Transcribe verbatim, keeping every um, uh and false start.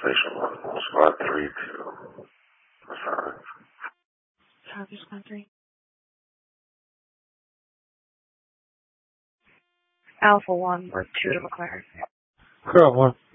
Station one, Squad three two. Sorry. Copy, Squad three. Alpha one, we're two to McLaren. Crowd one.